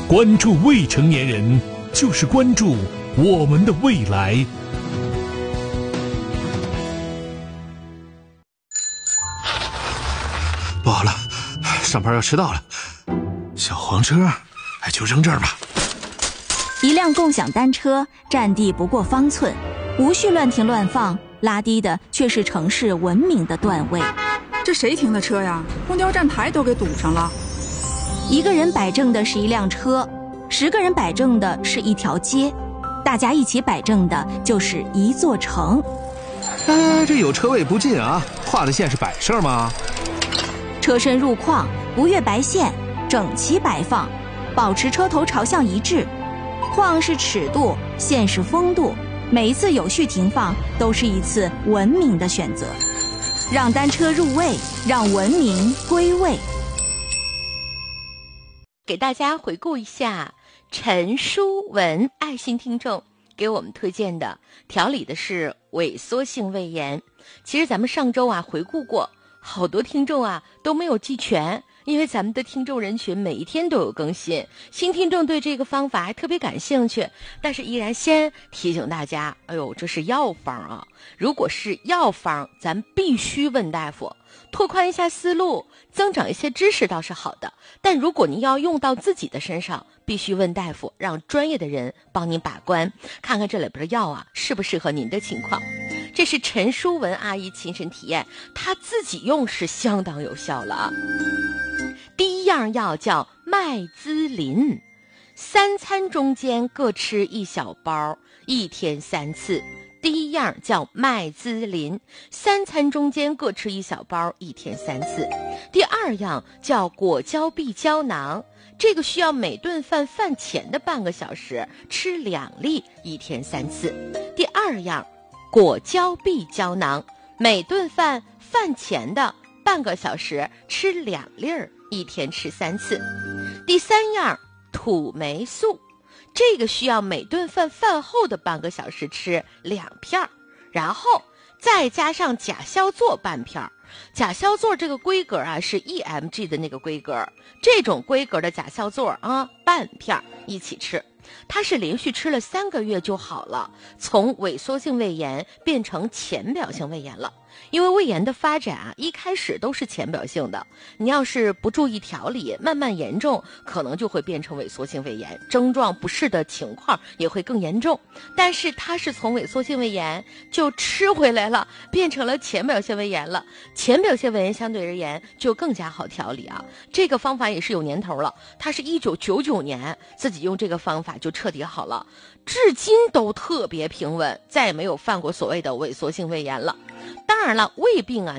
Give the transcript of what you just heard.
关注未成年人，就是关注我们的未来。 不好了，上班要迟到了。小黄车，就扔这儿吧。 一辆共享单车占地不过方寸，无序乱停乱放，拉低的却是城市文明的段位。 这谁停的车呀？公交站台都给堵上了。 一个人摆正的是一辆车，10个人摆正的是一条街，大家一起摆正的就是一座城。 这有车位不进啊，画的线是摆设吗？ 车身入框，不越白线，整齐摆放，保持车头朝向一致。框是尺度，线是风度，每一次有序停放都是一次文明的选择。让单车入位，让文明归位。 给大家回顾一下陈书文爱心听众给我们推荐的，调理的是萎缩性胃炎。其实咱们上周回顾过，好多听众都没有记全，因为咱们的听众人群每一天都有更新，新听众对这个方法还特别感兴趣，但是依然先提醒大家，这是药方啊！如果是药方，咱必须问大夫，拓宽一下思路，增长一些知识倒是好的，但如果您要用到自己的身上，必须问大夫，让专业的人帮您把关，看看这里边的药适不适合您的情况。这是陈书文阿姨亲身体验，她自己用是相当有效了。第一样药叫麦滋林，3餐中间各吃1小包，1天3次。第一样叫麦滋林，3餐中间各吃1小包，1天3次。第二样叫果胶碧胶囊，这个需要每顿饭饭前的半个小时吃2粒，1天3次。第二样果胶碧胶囊，每顿饭饭前的半个小时吃2粒，1天吃3次。第三样土霉素，这个需要每顿饭饭后的半个小时吃2片，然后再加上甲硝唑半片。甲硝唑这个规格是 1mg 的那个规格，这种规格的甲硝唑半片一起吃。它是连续吃了3个月就好了，从萎缩性胃炎变成浅表性胃炎了。因为胃炎的发展一开始都是浅表性的，你要是不注意调理，慢慢严重，可能就会变成萎缩性胃炎，症状不适的情况也会更严重。但是它是从萎缩性胃炎就吃回来了，变成了浅表性胃炎了。浅表性胃炎相对而言就更加好调理这个方法也是有年头了，它是1999年自己用这个方法就彻底好了，至今都特别平稳，再也没有犯过所谓的萎缩性胃炎了。当然了，胃病